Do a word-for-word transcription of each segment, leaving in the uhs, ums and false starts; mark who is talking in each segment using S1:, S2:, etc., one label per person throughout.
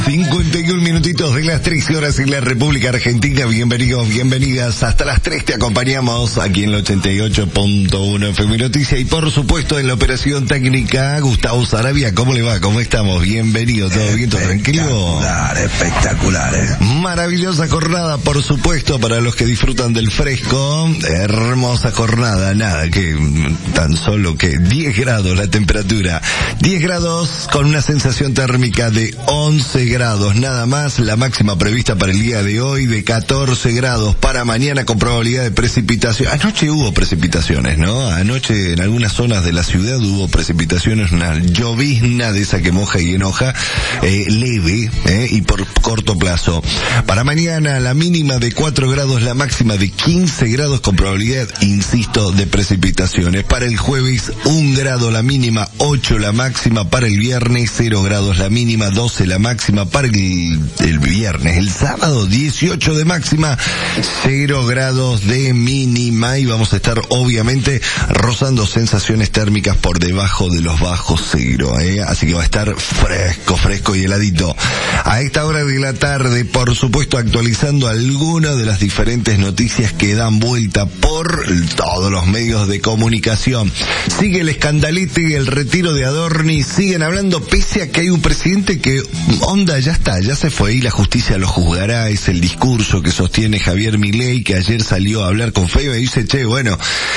S1: cincuenta y un minutitos de las trece horas en la República Argentina. Bienvenidos, bienvenidas. Hasta las tres te acompañamos aquí en el ochenta y ocho punto uno F M Noticia. Y por supuesto en la operación técnica, Gustavo Sarabia. ¿Cómo le va? ¿Cómo estamos? Bienvenido. ¿Todo bien? ¿Todo tranquilo?
S2: Espectacular, espectacular. Eh.
S1: Maravillosa jornada, por supuesto, para los que disfrutan del fresco. Hermosa jornada. Nada, que tan solo que diez grados la temperatura. diez grados con una sensación térmica de once grados, nada más. La máxima prevista para el día de hoy de catorce grados, para mañana con probabilidad de precipitación. Anoche hubo precipitaciones, ¿no? Anoche en algunas zonas de la ciudad hubo precipitaciones, una llovizna de esa que moja y enoja, eh, leve, eh, y por corto plazo. Para mañana la mínima de cuatro grados, la máxima de quince grados con probabilidad, insisto, de precipitaciones. Para el jueves un grado la mínima, ocho la máxima. Para el viernes cero grados la mínima, doce la máxima. Para el, el viernes, el sábado dieciocho de máxima, cero grados de mínima, y vamos a estar obviamente rozando sensaciones térmicas por debajo de los bajos cero, ¿eh? Así que va a estar fresco, fresco y heladito. A esta hora de la tarde, por supuesto, actualizando algunas de las diferentes noticias que dan vuelta por todos los medios de comunicación. Sigue el escandalete y el retiro de Adorni, siguen hablando pese a que hay un presidente que, onda, ya está, ya se fue y la justicia lo juzgará. Es el discurso que sostiene Javier Milei, que ayer salió a hablar con Feo y dice, che, bueno,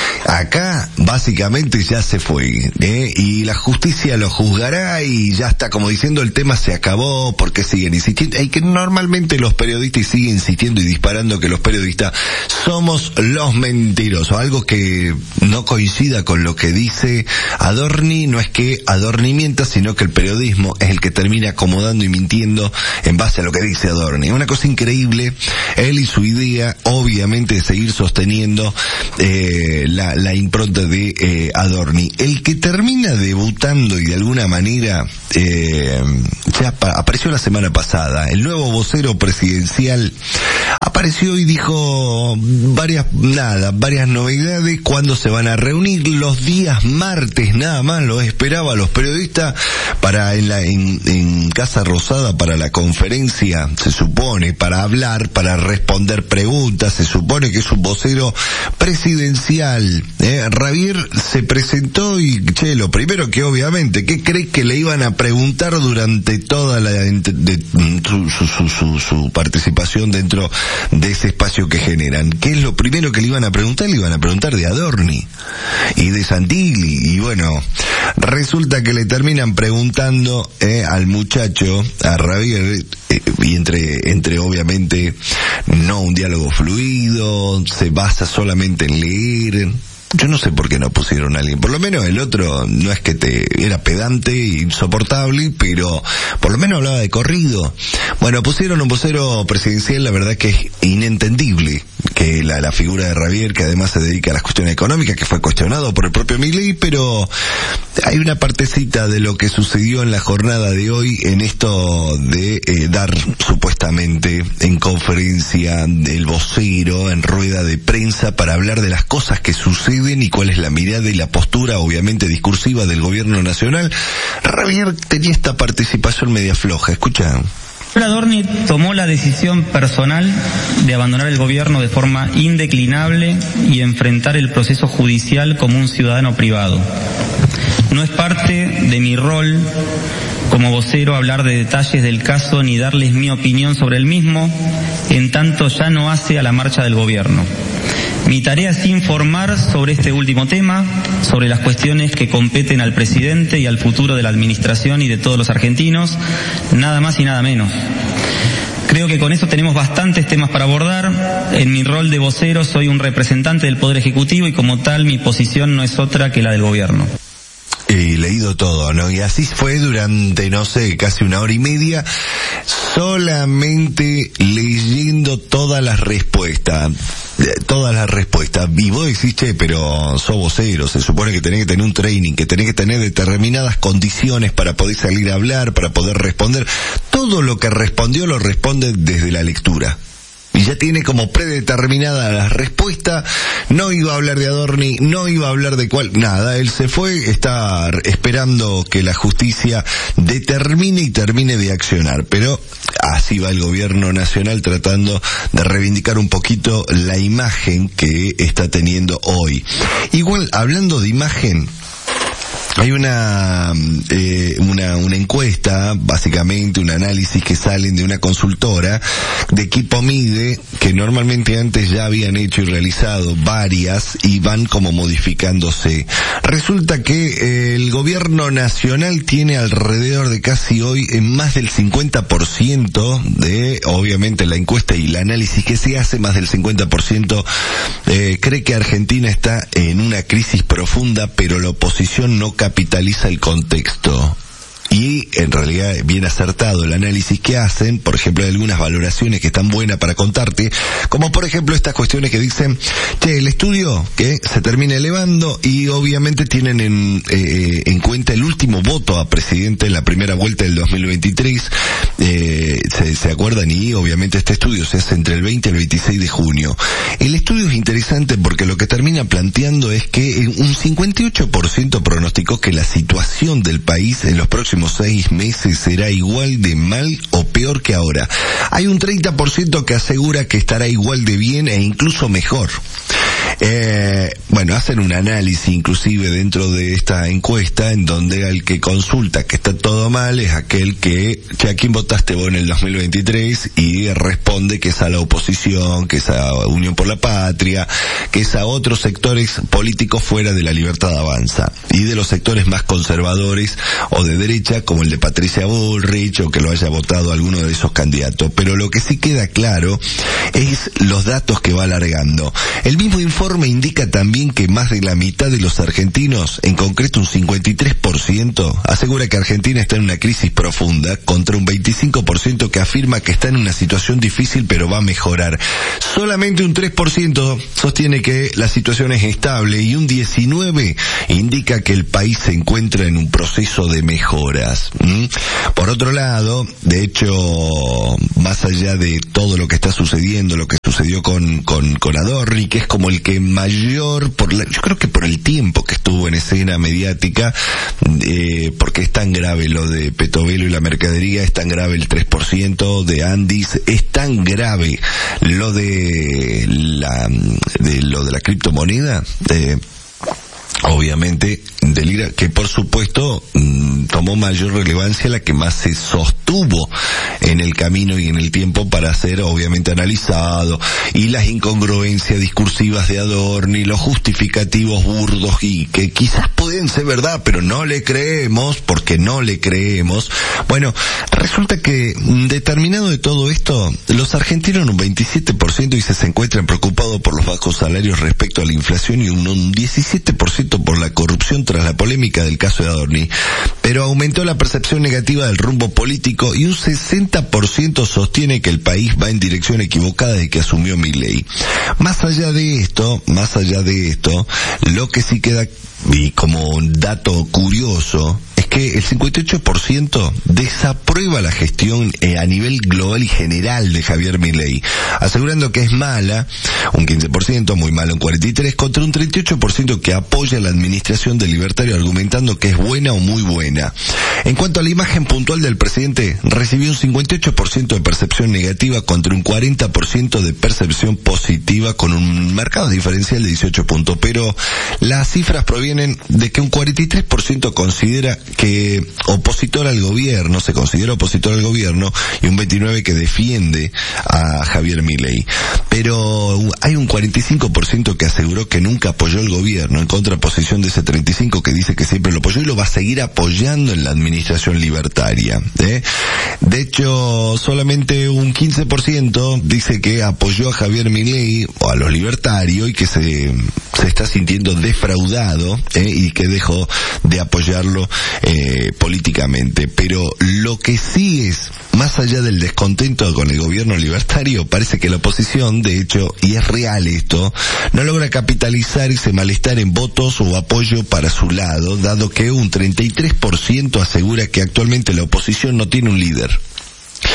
S1: acá básicamente ya se fue, ¿eh? Y la justicia lo juzgará y ya está, como diciendo, el tema se acabó. Porque siguen insistiendo, y que normalmente los periodistas siguen insistiendo y disparando que los periodistas somos los mentirosos, algo que no coincida con lo que dice Adorni. No es que Adorni mienta, sino que el periodismo es el que termina acomodando y mintiendo en base a lo que dice Adorni. Una cosa increíble, él y su idea, obviamente, de seguir sosteniendo eh, la, la impronta de eh, Adorni. El que termina debutando y de alguna manera eh, ya pa- apareció la semana pasada, el nuevo vocero presidencial apareció y dijo varias, nada, varias novedades. Cuándo se van a reunir, los días martes, nada más, lo esperaba a los periodistas para en la en, en Casa Rosada para la conferencia, se supone, para hablar, para responder preguntas. Se supone que es un vocero presidencial. eh, Javier se presentó y, che, lo primero que obviamente, ¿qué cree que le iban a preguntar durante toda la de, de, su, su, su, su participación dentro de ese espacio que generan? ¿Qué es lo primero que le iban a preguntar? Le iban a preguntar de Adorni y de Santilli. Y bueno, resulta que le terminan preguntando eh, al muchacho, a Javier, eh, y entre, entre obviamente no un diálogo fluido, se basa solamente en leer. Yo no sé por qué no pusieron a alguien. Por lo menos el otro no es que te era pedante e insoportable, pero por lo menos hablaba de corrido. Bueno, pusieron un vocero presidencial, la verdad que es inentendible que la, la figura de Javier, que además se dedica a las cuestiones económicas, que fue cuestionado por el propio Milei, pero hay una partecita de lo que sucedió en la jornada de hoy en esto de eh, dar supuestamente en conferencia el vocero en rueda de prensa para hablar de las cosas que suceden y cuál es la mirada y la postura, obviamente, discursiva del gobierno nacional. Javier tenía esta participación media floja, escucha.
S3: Adorni tomó la decisión personal de abandonar el gobierno de forma indeclinable y enfrentar el proceso judicial como un ciudadano privado. No es parte de mi rol como vocero hablar de detalles del caso ni darles mi opinión sobre el mismo, en tanto ya no hace a la marcha del gobierno. Mi tarea es informar sobre este último tema, sobre las cuestiones que competen al presidente y al futuro de la administración y de todos los argentinos, nada más y nada menos. Creo que con eso tenemos bastantes temas para abordar. En mi rol de vocero soy un representante del Poder Ejecutivo y como tal mi posición no es otra que la del gobierno.
S1: Y leído todo, ¿no? Y así fue durante, no sé, casi una hora y media, solamente leyendo todas las respuestas. Todas las respuestas. Y vos decís, che, pero sos vocero, se supone que tenés que tener un training, que tenés que tener determinadas condiciones para poder salir a hablar, para poder responder. Todo lo que respondió lo responde desde la lectura. y ya tiene como predeterminada la respuesta. No iba a hablar de Adorni, no iba a hablar de cuál, nada, él se fue, está esperando que la justicia determine y termine de accionar, pero así va el gobierno nacional tratando de reivindicar un poquito la imagen que está teniendo hoy. Igual, hablando de imagen, hay una, eh, una, una encuesta, básicamente un análisis que salen de una consultora de Equipo Mide, que normalmente antes ya habían hecho y realizado varias y van como modificándose. Resulta que eh, el gobierno nacional tiene alrededor de casi hoy en más del cincuenta por ciento de, obviamente la encuesta y el análisis que se hace, más del cincuenta por ciento eh, cree que Argentina está en una crisis profunda, pero la oposición no capitaliza el contexto. Y en realidad bien acertado el análisis que hacen. Por ejemplo, hay algunas valoraciones que están buenas para contarte, como por ejemplo estas cuestiones que dicen, che, el estudio que se termina elevando, y obviamente tienen en, eh, en cuenta el último voto a presidente en la primera vuelta del dos mil veintitrés, eh, se, se acuerdan, y obviamente este estudio se hace entre el veinte y el veintiséis de junio. El estudio es interesante porque lo que termina planteando es que un cincuenta y ocho por ciento pronosticó que la situación del país en los próximos seis meses será igual de mal o peor que ahora. Hay un treinta por ciento que asegura que estará igual de bien e incluso mejor. Eh, bueno, hacen un análisis inclusive dentro de esta encuesta en donde el que consulta que está todo mal es aquel que, que a quién votaste vos en el dos mil veintitrés, y responde que es a la oposición, que es a Unión por la Patria, que es a otros sectores políticos fuera de la Libertad Avanza, y de los sectores más conservadores o de derecha como el de Patricia Bullrich, o que lo haya votado alguno de esos candidatos. Pero lo que sí queda claro es los datos que va alargando. El mismo informe indica también que más de la mitad de los argentinos, en concreto un cincuenta y tres por ciento, asegura que Argentina está en una crisis profunda, contra un veinticinco por ciento que afirma que está en una situación difícil pero va a mejorar. Solamente un tres por ciento sostiene que la situación es estable, y un diecinueve por ciento indica que el país se encuentra en un proceso de mejoras. ¿Mm? Por otro lado, de hecho, más allá de todo lo que está sucediendo, lo que sucedió con, con, con Adorni, que es como el que mayor, por la, yo creo que por el tiempo que estuvo en escena mediática, eh, porque es tan grave lo de Petovelo y la mercadería, es tan grave el tres por ciento de Andis, es tan grave lo de la, de lo de la criptomoneda, eh, obviamente delira, que por supuesto mmm, tomó mayor relevancia, la que más se sostuvo en el camino y en el tiempo para ser obviamente analizado, y las incongruencias discursivas de Adorni, los justificativos burdos y que quizás pueden ser verdad, pero no le creemos porque no le creemos. Bueno, resulta que determinado de todo esto, los argentinos en un veintisiete por ciento dice se encuentran preocupados por los bajos salarios respecto a la inflación, y un, un diecisiete por ciento por la corrupción tras la polémica del caso de Adorni, pero aumentó la percepción negativa del rumbo político, y un sesenta por ciento sostiene que el país va en dirección equivocada desde que asumió Milei. Más allá de esto, más allá de esto, lo que sí queda y como un dato curioso es que el cincuenta y ocho por ciento desaprueba la gestión eh, a nivel global y general de Javier Milei, asegurando que es mala, un quince por ciento, muy malo un cuarenta y tres por ciento, contra un treinta y ocho por ciento que apoya la administración del Libertario, argumentando que es buena o muy buena. En cuanto a la imagen puntual del presidente, recibió un cincuenta y ocho por ciento de percepción negativa contra un cuarenta por ciento de percepción positiva, con un mercado diferencial de dieciocho puntos, pero las cifras provienen de que un cuarenta y tres por ciento considera que opositor al gobierno, se considera opositor al gobierno, y un veintinueve por ciento que defiende a Javier Milei. Pero hay un cuarenta y cinco por ciento que aseguró que nunca apoyó el gobierno, en contraposición de ese treinta y cinco por ciento que dice que siempre lo apoyó y lo va a seguir apoyando en la administración libertaria. ¿eh? De hecho, solamente un quince por ciento dice que apoyó a Javier Milei o a los libertarios, y que se, se está sintiendo defraudado, ¿eh? y que dejó de apoyarlo eh, políticamente. Pero lo que sí es, más allá del descontento con el gobierno libertario, parece que la oposición, de hecho, y es real esto, no logra capitalizar ese malestar en votos o apoyo para su lado, dado que un treinta y tres por ciento asegura que actualmente la oposición no tiene un líder.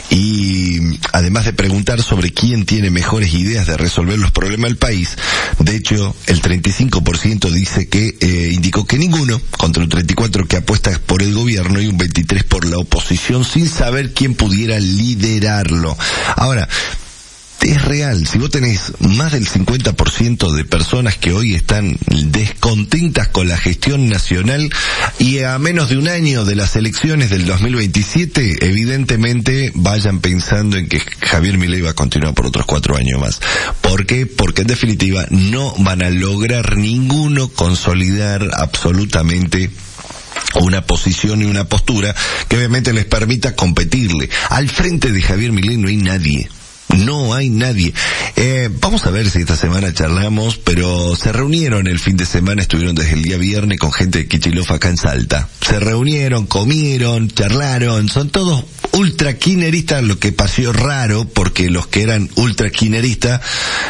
S1: y además de preguntar sobre quién tiene mejores ideas de resolver los problemas del país, de hecho el treinta y cinco por ciento dice que eh, indicó que ninguno, contra un treinta y cuatro por ciento que apuesta por el gobierno y un veintitrés por ciento por la oposición, sin saber quién pudiera liderarlo. Ahora, es real, si vos tenés más del cincuenta por ciento de personas que hoy están descontentas con la gestión nacional y a menos de un año de las elecciones del dos mil veintisiete, evidentemente vayan pensando en que Javier Milei va a continuar por otros cuatro años más. ¿Por qué? Porque en definitiva no van a lograr ninguno consolidar absolutamente una posición y una postura que obviamente les permita competirle. Al frente de Javier Milei no hay nadie. No hay nadie. Eh, vamos a ver si esta semana charlamos, pero se reunieron el fin de semana, estuvieron desde el día viernes con gente de Kicillof acá en Salta. Se reunieron, comieron, charlaron, son todos ultra kirchneristas, lo que pareció raro, porque los que eran ultra kirchneristas,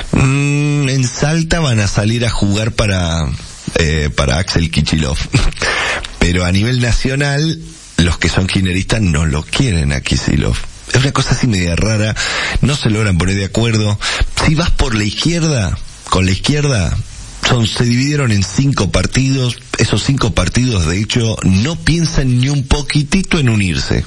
S1: mmm, en Salta van a salir a jugar para, eh, para Axel Kicillof. Pero a nivel nacional, los que son kirchneristas no lo quieren a Kicillof. Es una cosa así media rara, no se logran poner de acuerdo. Si vas por la izquierda, con la izquierda, son, se dividieron en cinco partidos. Esos cinco partidos, de hecho, no piensan ni un poquitito en unirse.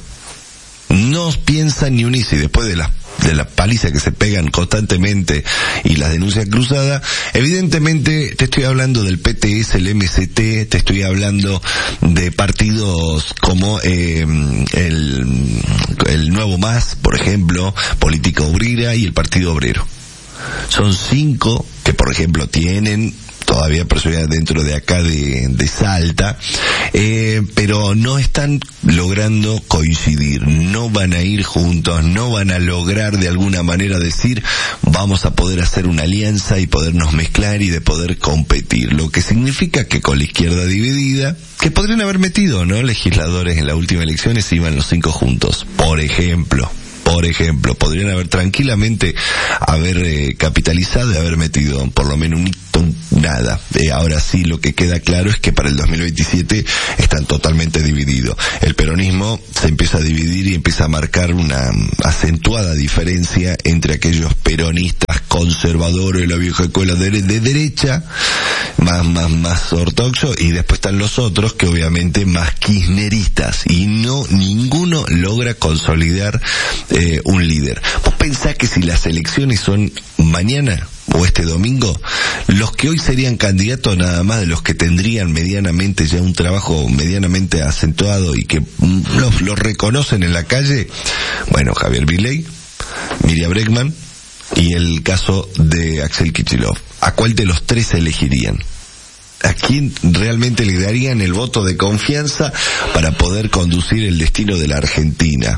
S1: No piensan ni unirse, y después de la de la paliza que se pegan constantemente y las denuncias cruzadas, evidentemente te estoy hablando del P T S, el M S T, te estoy hablando de partidos como eh, el, el Nuevo Más, por ejemplo, Política Obrera y el Partido Obrero. Son cinco que, por ejemplo, tienen todavía personas dentro de acá de, de Salta, eh, pero no están logrando coincidir, no van a ir juntos, no van a lograr de alguna manera decir vamos a poder hacer una alianza y podernos mezclar y de poder competir, lo que significa que con la izquierda dividida, que podrían haber metido, ¿no?, legisladores en las últimas elecciones si iban los cinco juntos, por ejemplo. Por ejemplo, podrían haber tranquilamente haber eh, capitalizado y haber metido por lo menos un hito, nada. Eh, ahora sí, lo que queda claro es que para el dos mil veintisiete están totalmente divididos. El peronismo se empieza a dividir y empieza a marcar una acentuada diferencia entre aquellos peronistas conservadores de la vieja escuela de, de derecha, más, más, más ortodoxos, y después están los otros que obviamente más kirchneristas, y no, ninguno logra consolidar Eh, un líder. ¿Vos pensás que si las elecciones son mañana o este domingo, los que hoy serían candidatos nada más de los que tendrían medianamente ya un trabajo medianamente acentuado y que los, los reconocen en la calle? Bueno, Javier Milei, Miriam Bregman y el caso de Axel Kicillof. ¿A cuál de los tres elegirían? ¿A quién realmente le darían el voto de confianza para poder conducir el destino de la Argentina?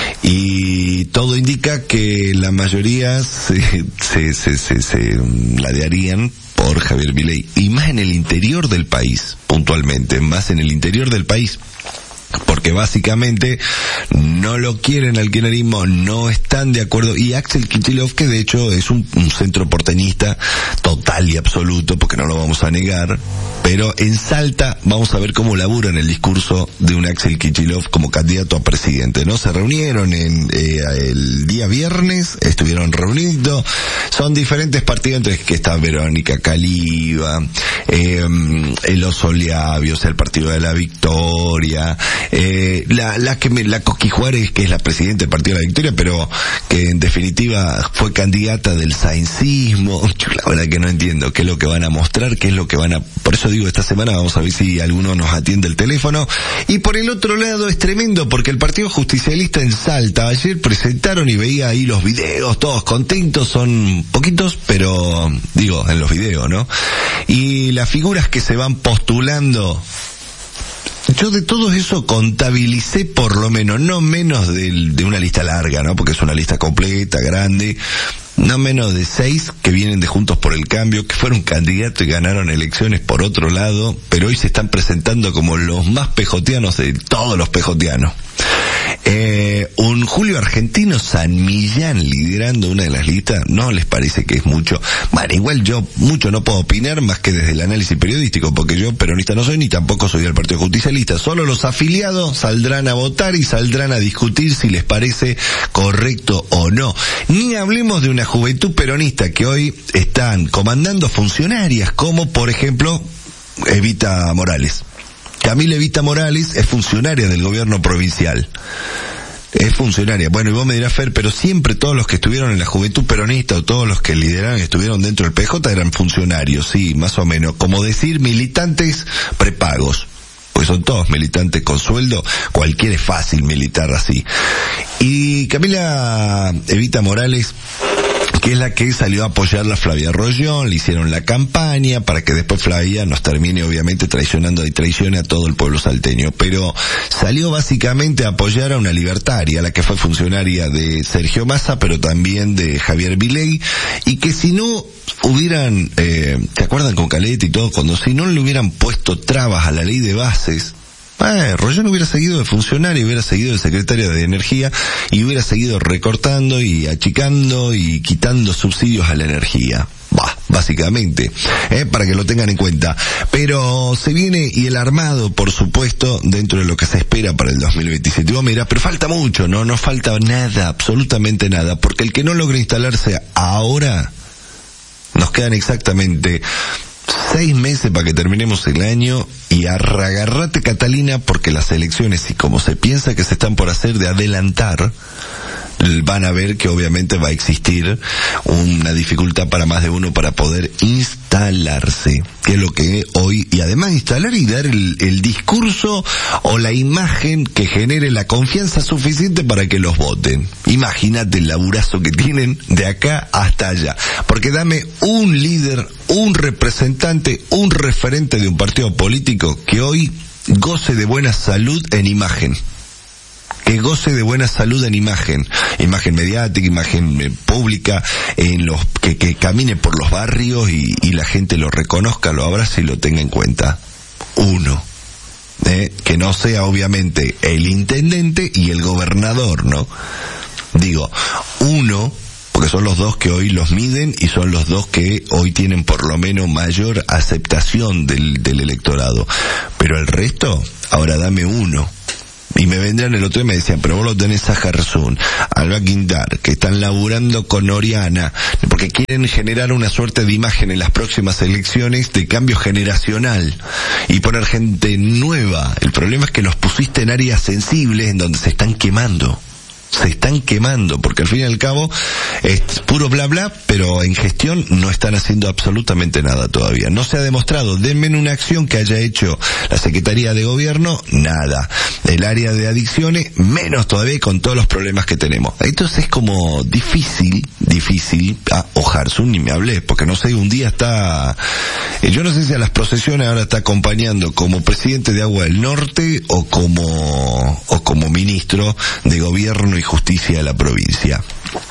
S1: Y todo indica que la mayoría se, se, se, se, se ladearían por Javier Milei, y más en el interior del país, puntualmente, más en el interior del país. Porque básicamente no lo quieren al kirchnerismo, no están de acuerdo, y Axel Kicillof, que de hecho es un, un centro porteñista total y absoluto, porque no lo vamos a negar, pero en Salta vamos a ver cómo labura en el discurso de un Axel Kicillof como candidato a presidente, ¿no? Se reunieron en eh, el día viernes, estuvieron reunidos, son diferentes partidos, entre que está Verónica Caliba, eh, el Oso Leavios, el Partido de la Victoria, Eh, la, la que me, la Coqui Juárez, que es la presidenta del Partido de la Victoria, pero que en definitiva fue candidata del saincismo. Yo la verdad que no entiendo qué es lo que van a mostrar, qué es lo que van a, por eso digo, esta semana vamos a ver si alguno nos atiende el teléfono. Y por el otro lado es tremendo, porque el Partido Justicialista en Salta ayer presentaron, y veía ahí los videos, todos contentos, son poquitos, pero digo, en los videos, ¿no? Y las figuras que se van postulando, yo de todo eso contabilicé por lo menos, no menos de, de una lista larga, ¿no? Porque es una lista completa, grande, no menos de seis que vienen de Juntos por el Cambio, que fueron candidatos y ganaron elecciones por otro lado, pero hoy se están presentando como los más pejotianos de todos los pejotianos. Eh, un Julio Argentino San Millán liderando una de las listas, ¿no les parece que es mucho? Bueno, igual yo mucho no puedo opinar más que desde el análisis periodístico, porque yo peronista no soy ni tampoco soy del Partido Justicialista. Solo los afiliados saldrán a votar y saldrán a discutir si les parece correcto o no. Ni hablemos de una juventud peronista que hoy están comandando funcionarias como, por ejemplo, Evita Morales. Camila Evita Morales es funcionaria del gobierno provincial. Es funcionaria. Bueno, y vos me dirás, Fer, pero siempre todos los que estuvieron en la juventud peronista o todos los que lideraron y estuvieron dentro del P J eran funcionarios, sí, más o menos. Como decir militantes prepagos. Pues son todos militantes con sueldo, cualquiera es fácil militar así. Y Camila Evita Morales, que es la que salió a apoyar a Flavia Rollón, le hicieron la campaña para que después Flavia nos termine obviamente traicionando y traicione a todo el pueblo salteño, pero salió básicamente a apoyar a una libertaria, la que fue funcionaria de Sergio Massa, pero también de Javier Milei, y que si no hubieran, eh, ¿te acuerdan con Caleta y todo? Cuando si no le hubieran puesto trabas a la ley de bases, Eh, Rollón hubiera seguido de funcionario, hubiera seguido de secretario de Energía y hubiera seguido recortando y achicando y quitando subsidios a la energía. Bah, básicamente, eh, para que lo tengan en cuenta. Pero se viene, y el armado, por supuesto, dentro de lo que se espera para el dos mil veintisiete. Y vos mirás, pero falta mucho, no, no falta nada, absolutamente nada, porque el que no logre instalarse ahora, nos quedan exactamente seis meses para que terminemos el año, y agarrate, Catalina, porque las elecciones, y como se piensa que se están por hacer de adelantar, van a ver que obviamente va a existir una dificultad para más de uno para poder instalarse, que es lo que hoy, y además instalar y dar el, el discurso o la imagen que genere la confianza suficiente para que los voten. Imagínate el laburazo que tienen de acá hasta allá, porque dame un líder, un representante, un referente de un partido político que hoy goce de buena salud en imagen. Que goce de buena salud en imagen, imagen mediática, imagen eh, pública, en los que, que camine por los barrios y, y la gente lo reconozca, lo abrace y lo tenga en cuenta. Uno, eh, que no sea obviamente el intendente y el gobernador, ¿no? Digo, uno, porque son los dos que hoy los miden y son los dos que hoy tienen por lo menos mayor aceptación del, del electorado. Pero el resto, ahora dame uno. Y me vendrían el otro día y me decían, pero vos lo tenés a Jarzún, Alba Quintar, que están laburando con Oriana, porque quieren generar una suerte de imagen en las próximas elecciones de cambio generacional y poner gente nueva. El problema es que los pusiste en áreas sensibles en donde se están quemando. Se están quemando, porque al fin y al cabo es puro bla bla, pero en gestión no están haciendo absolutamente nada todavía. No se ha demostrado. Denme una acción que haya hecho la Secretaría de Gobierno, nada. El área de adicciones, menos todavía, con todos los problemas que tenemos. Entonces es como difícil, difícil, ah, o Jarzún ni me hablé, porque no sé, un día está, eh, yo no sé si a las procesiones ahora está acompañando como presidente de Agua del Norte o como, o como ministro de Gobierno y Justicia de la provincia,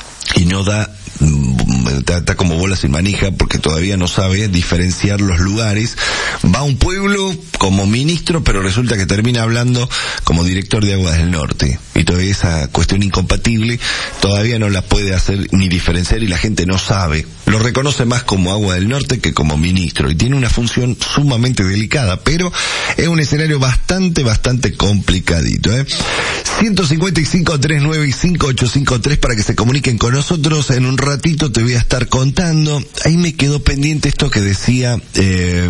S1: y no da, está, está como bola sin manija porque todavía no sabe diferenciar los lugares. Va a un pueblo como ministro, pero resulta que termina hablando como director de Aguas del Norte, y todavía esa cuestión incompatible todavía no la puede hacer ni diferenciar, y la gente no sabe, lo reconoce más como Agua del Norte que como ministro, y tiene una función sumamente delicada, pero es un escenario bastante, bastante complicadito, ¿eh? ciento cincuenta y cinco, trescientos nueve y cinco ocho cinco tres para que se comuniquen con nosotros. En un ratito te voy a estar contando. Ahí me quedó pendiente esto que decía eh,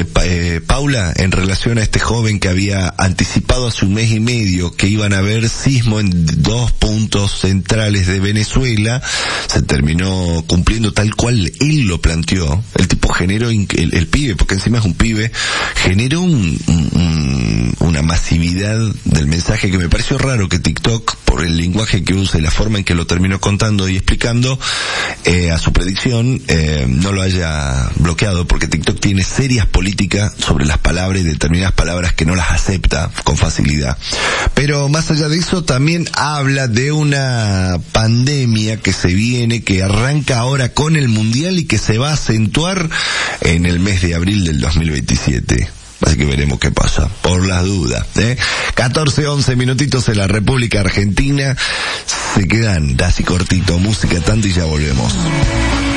S1: eh, Paula en relación a este joven que había anticipado hace un mes y medio que iban a haber sismo en dos puntos centrales de Venezuela. Se terminó cumpliendo tal cual él lo planteó. El tipo generó, el, el pibe, porque encima es un pibe, generó un, un, una masividad del mensaje que me pareció raro que TikTok, por el lenguaje que usa y la forma en que lo terminó contando y explicando, eh, a su predicción, eh, no lo haya bloqueado, porque TikTok tiene serias políticas sobre las palabras y determinadas palabras que no las acepta con facilidad. Pero más allá de eso, también habla de una pandemia que se viene, que arranca ahora con el Mundial y que se va a acentuar en el mes de abril del dos mil veintisiete. Así que veremos qué pasa, por las dudas, ¿eh? catorce, once minutitos en la República Argentina. Se quedan así cortito, música tanto y ya volvemos.